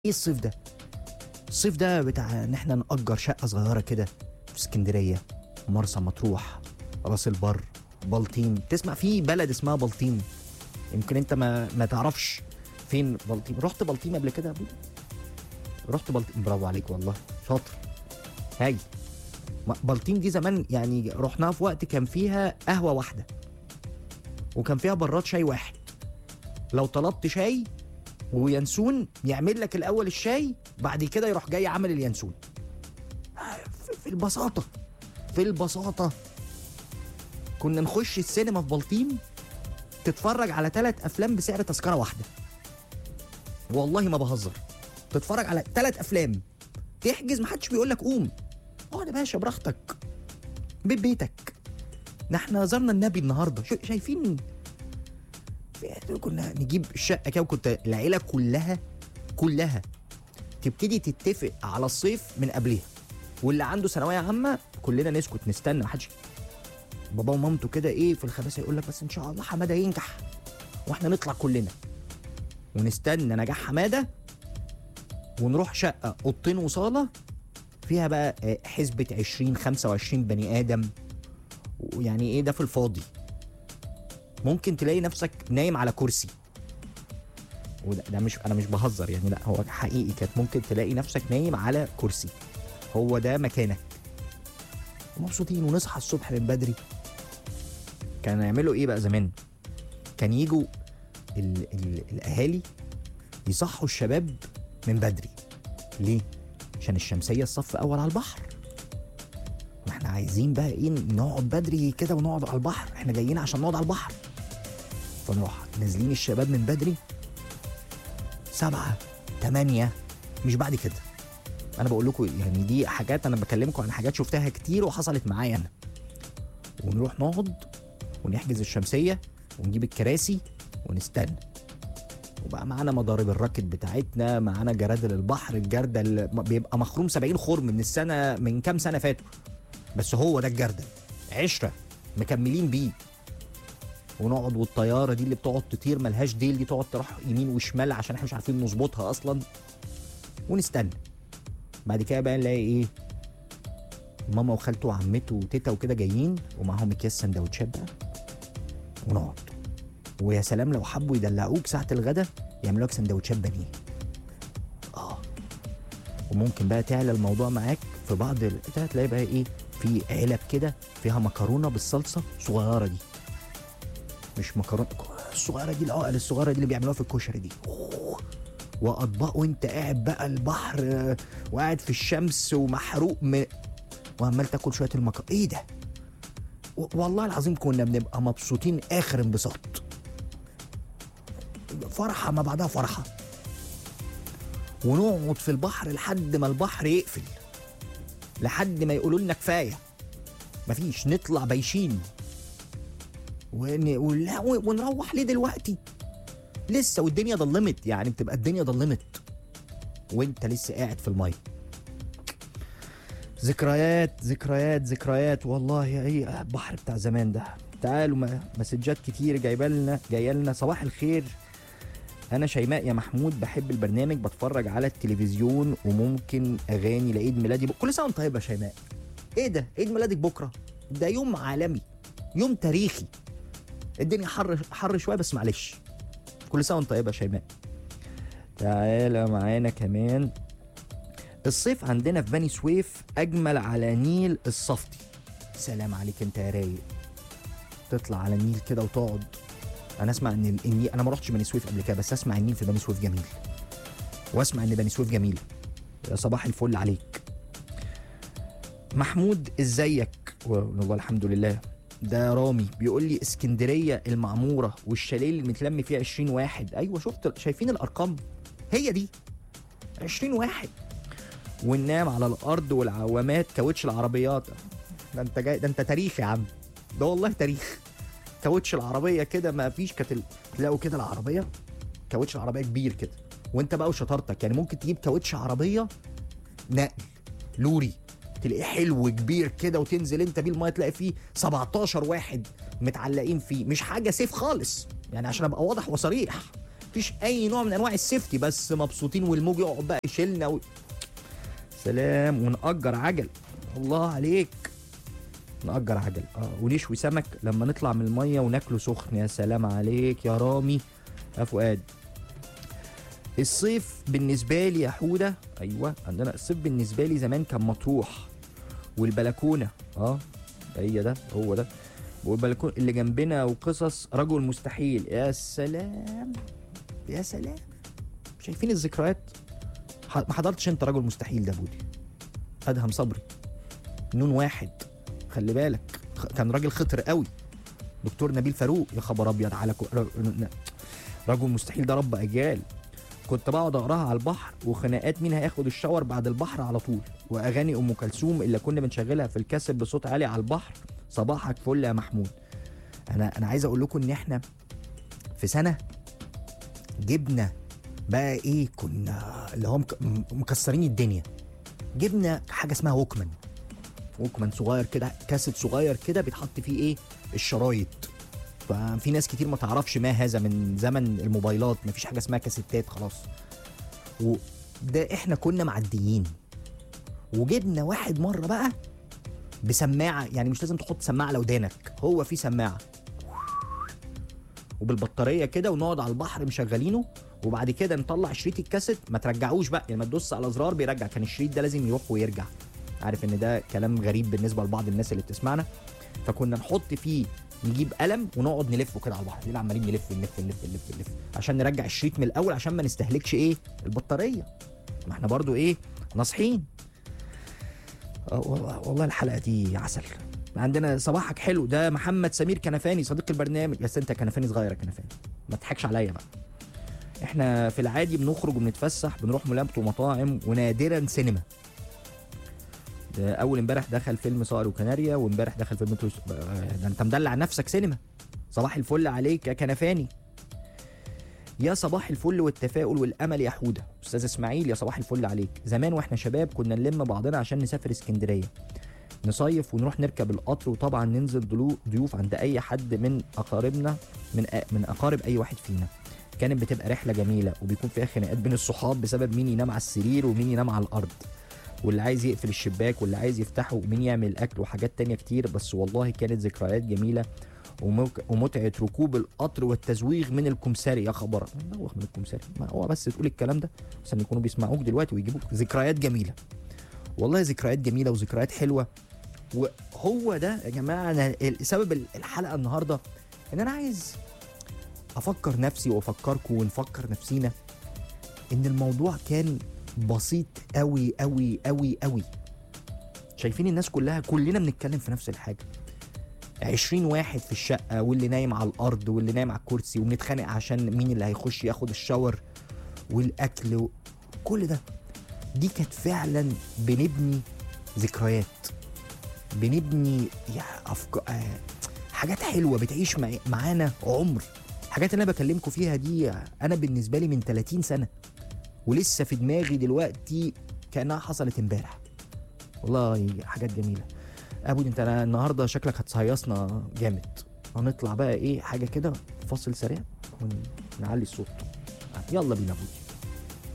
ايه الصيف ده؟ الصيف ده بتاع ان احنا نأجر شقة صغيرة كده في اسكندرية، مرسى مطروح، راس البر، بلطيم. تسمع في بلد اسمها بلطيم؟ يمكن انت ما تعرفش فين بلطيم. رحت بلطيم قبل كده يا ابوي؟ رحت بلطيم، برافو عليك والله، شاطر. هاي بلطيم دي زمان يعني رحناها في وقت كان فيها قهوة واحدة وكان فيها براد شاي واحد. لو طلبت شاي وينسون يعمل لك الاول الشاي، بعد كده يروح جاي عامل اليانسون. في البساطه، في البساطه كنا نخش السينما في بلطيم تتفرج على 3 افلام بسعر تذكره واحده. والله ما بهزر، تتفرج على 3 افلام، تحجز محدش بيقول لك قوم، اقعد يا باشا براحتك، بيتك. ده احنا زرنا النبي النهارده، شايفين؟ كنا نجيب الشقه كده، وكنت العيله كلها تبتدي تتفق على الصيف من قبلها، واللي عنده ثانويه عامه كلنا نسكت نستنى، محدش. بابا ومامته كده ايه في الخباثه يقول لك بس ان شاء الله حماده ينجح، واحنا نطلع كلنا ونستنى نجاح حماده، ونروح شقه اوضتين وصاله فيها بقى حسبه 20 25 بني ادم. ويعني ايه ده في الفاضي؟ ممكن تلاقي نفسك نايم على كرسي، وده مش، انا مش بهزر يعني، لا هو حقيقي كانت ممكن تلاقي نفسك نايم على كرسي، هو ده مكانك. ومبسوطين ونصحى الصبح من بدري. كانوا يعملوا ايه بقى زمان؟ كان يجوا الاهالي يصحوا الشباب من بدري. ليه؟ عشان الشمسيه الصف اول على البحر، واحنا عايزين بقى ايه نقعد بدري كده ونقعد على البحر، احنا جايين عشان نقعد على البحر. فنروح نازلين الشباب من بدري 7 8، مش بعد كده. انا بقول لكم يعني دي حاجات، انا بكلمكم عن حاجات شفتها كتير وحصلت معايا انا. ونروح نقعد ونحجز الشمسيه ونجيب الكراسي ونستنى، وبقى معانا مضارب الراكت بتاعتنا، معانا جرادل البحر، الجردل اللي بيبقى مخروم 70 خرم من السنه، من كام سنه فاتوا، بس هو ده الجردل، عشره مكملين بيه. ونقعد، والطياره دي اللي بتقعد تطير ملهاش ديل دي تقعد تروح يمين وشمال عشان احنا مش عارفين نظبطها اصلا، ونستنى. بعد كده بقى نلاقي ايه؟ ماما وخالته وعمته وتيتا وكده جايين ومعاهم اكياس سندوتشات بقى، ونقعد. ويا سلام لو حبوا يدلعوك ساعه الغدا يعملوا لك سندوتشات بانيه. وممكن بقى تعلى الموضوع معاك في بعض تلاقي بقى ايه، في علب كده فيها مكرونه بالصلصه صغيره دي، مش مكرونه الصغيره دي، العقل الصغيره دي اللي بيعملوها في الكشري دي. واطباق وانت قاعد بقى البحر وقاعد في الشمس ومحروق وعمال تاكل شويه المكرونه. ايه ده؟ والله العظيم كنا بنبقى مبسوطين اخر انبساط، فرحه ما بعدها فرحه. ونقعد في البحر لحد ما البحر يقفل، لحد ما يقولوا لنا كفايه، مفيش، نطلع بايشين. ونروح ليه دلوقتي؟ لسه والدنيا ضلمت، يعني بتبقى الدنيا ضلمت وانت لسه قاعد في الميه. ذكريات ذكريات ذكريات والله. ايه البحر بتاع زمان ده. تعالوا، مسجات كتير جايه لنا. صباح الخير، انا شيماء يا محمود، بحب البرنامج، بتفرج على التلفزيون وممكن اغاني لعيد ميلادي كل سنه وانت طيب يا شيماء. ايه ده؟ عيد ميلادك بكره؟ ده يوم عالمي، يوم تاريخي. الدنيا حر شويه بس معلش، كل سنه وانت طيب يا شيماء. تعالى معانا كمان. الصيف عندنا في بني سويف اجمل على نيل الصفتي. سلام عليك انت يا رايق، تطلع على النيل كده وتقعد. انا اسمع ان النيل، انا ما رحتش بني سويف قبل كده، بس اسمع النيل في بني سويف جميل، واسمع ان بني سويف جميله. يا صباح الفل عليك. محمود ازيك؟ والله الحمد لله. ده رامي بيقول لي اسكندريه المعموره والشاليه اللي متلم فيه 20 واحد. ايوه شفت، شايفين الارقام؟ هي دي 20 واحد، وننام على الارض والعوامات كاوتش العربيات. ده انت جاي، ده انت تاريخ يا عم، ده والله تاريخ. كاوتش العربيه كده ما فيش، تلاقوا كده العربيه كاوتش العربيه كبير كده، وانت بقى وشطارتك يعني ممكن تجيب كاوتش عربيه نقل لوري تلاقيه حلو كبير كده، وتنزل انت بيه الميه تلاقي فيه 17 واحد متعلقين فيه، مش حاجه سيف خالص يعني عشان ابقى واضح وصريح، مفيش اي نوع من انواع السيفتي، بس مبسوطين والموج يقعد بقى يشيلنا سلام. ونأجر عجل، الله عليك، نأجر عجل ونشوي سمك لما نطلع من الميه وناكله سخن، يا سلام عليك يا رامي يا فؤاد. الصيف بالنسبه لي يا حوده، ايوه عندنا الصيف بالنسبه لي زمان كان مطروح والبلكونه، هي ده هو ده، والبلكونه اللي جنبنا، وقصص رجل مستحيل، يا سلام يا سلام. شايفين الذكريات؟ ما حضرتش انت رجل مستحيل ده بودي؟ ادهم صبري، نون واحد، خلي بالك كان راجل خطر قوي. دكتور نبيل فاروق، يا خبر ابيض على رجل مستحيل ده رب اجيال. كنت بقعد اقراها على البحر، وخناقات مين هياخد الشاور بعد البحر على طول، واغاني ام كلثوم اللي كنا بنشغلها في الكاسيت بصوت عالي على البحر، صباحك فل يا محمود. انا عايز اقول لكم ان احنا في سنه جبنا بقى ايه، كنا اللي هم مكسرين الدنيا. جبنا حاجه اسمها ووكمان صغير كده، كاسيت صغير كده بيتحط فيه ايه، الشرايط. ففي ناس كتير ما تعرفش ما هذا، من زمن الموبايلات مفيش حاجه اسمها كاسيتات خلاص. وده احنا كنا معديين. وجبنا واحد مره بقى بسماعه، يعني مش لازم تحط سماعه على ودانك، هو في سماعه وبالبطاريه كده، ونقعد على البحر مشغلينه. وبعد كده نطلع شريط الكاسيت، ما ترجعوش بقى، يعني ما تدوس على زرار بيرجع، كان الشريط ده لازم يروح ويرجع. عارف ان ده كلام غريب بالنسبه لبعض الناس اللي بتسمعنا. فكنا نحط فيه، نجيب قلم ونقعد نلفه كده على البحر، عمالين نلف نلف نلف نلف نلف عشان نرجع الشريط من الاول، عشان ما نستهلكش ايه، البطاريه. ما احنا برضو ايه، ناصحين. والله الحلقه دي عسل. عندنا صباحك حلو، ده محمد سمير كنفاني صديق البرنامج. بس انت كنفاني صغير يا كنفاني، ما تضحكش عليا بقى. احنا في العادي بنخرج وبنتفسح، بنروح مولات ومطاعم، ونادرا سينما. اول امبارح دخل فيلم صقر وكناريا، وامبارح دخل فيلم ده انت مدلع نفسك سينما. صباح الفل عليك يا كنفاني. يا صباح الفل والتفاؤل والامل يا حوده. استاذ اسماعيل، يا صباح الفل عليك. زمان واحنا شباب كنا نلم بعضنا عشان نسافر اسكندريه، نصيف ونروح نركب القطر، وطبعا ننزل ضيوف عند اي حد من اقاربنا، من اقارب اي واحد فينا. كانت بتبقى رحله جميله، وبيكون فيها خناقات بين الصحاب بسبب مين ينام على السرير ومين ينام على الارض، واللي عايز يقفل الشباك واللي عايز يفتحه، ومين يعمل الاكل، وحاجات تانية كتير. بس والله كانت ذكريات جميله، ومتعه ركوب القطر والتزويغ من الكمساري. يا خبر، نزوغ من الكمساري؟ ما هو بس تقول الكلام ده عشان يكونوا بيسمعوك دلوقتي ويجيبوك. ذكريات جميله، والله ذكريات جميله وذكريات حلوه. وهو ده يا جماعه، أنا سبب الحلقه النهارده ان انا عايز افكر نفسي وافكركم ونفكر نفسينا ان الموضوع كان بسيط قوي قوي قوي قوي. شايفين الناس كلنا بنتكلم في نفس الحاجه. 20 واحد في الشقه، واللي نايم على الارض واللي نايم على الكرسي، وبنتخانق عشان مين اللي هيخش ياخد الشاور والاكل كل ده. دي كانت فعلا بنبني ذكريات، بنبني حاجات حلوه بتعيش معانا عمر. الحاجات اللي انا بكلمكم فيها دي انا بالنسبه لي من 30 سنه، ولسه في دماغي دلوقتي كانها حصلت امبارح. والله حاجات جميله. ابو انت النهارده شكلك هتصيصنا جامد. هنطلع بقى ايه، حاجه كده فاصل سريع ونعلي الصوت. يلا بينا ابو.